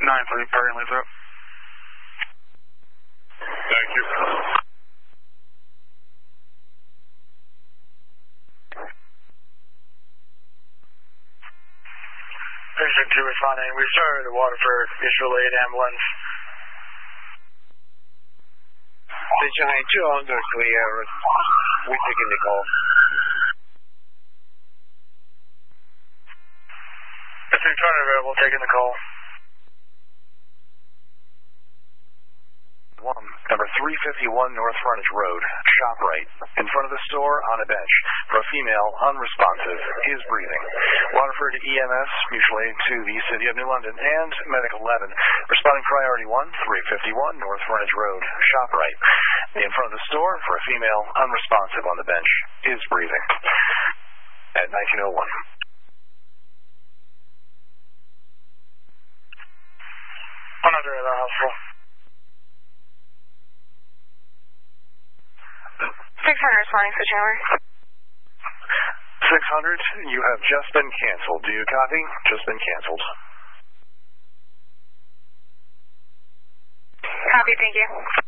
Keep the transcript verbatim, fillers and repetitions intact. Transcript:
nine three, Perry and Lathrop. Thank you. Precinct two responding. We started at Waterford, mutual aid ambulance. Station two under clear. We're taking the call. If you're trying available, taking the call. One, number three fifty-one North Frontage Road, shop right, in front of the store on a bench, for a female, unresponsive, is breathing. Waterford E M S, mutual aid to the City of New London, and Medical eleven, responding priority one, three fifty-one North Frontage Road, shop right, in front of the store for a female, unresponsive on the bench, is breathing. At nineteen oh one. one hundred at the hospital. six hundred responding to Chandler. six hundred, you have just been canceled. Do you copy? Just been canceled. Copy, thank you.